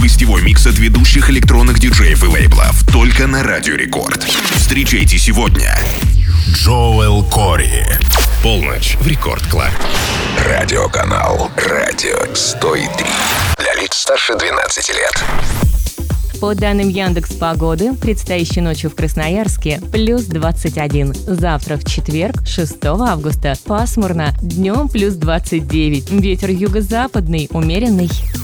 гостевой микс от ведущих электронных диджеев и лейблов только на Радио Рекорд. Встречайте сегодня Джоэл Кори. Полночь в Рекорд Клаб. Радиоканал Радио 103. Для лиц старше 12 лет. По данным Яндекс.Погоды, предстоящей ночью в Красноярске плюс 21. Завтра в четверг, 6 августа, пасмурно, днем плюс 29. Ветер юго-западный, умеренный.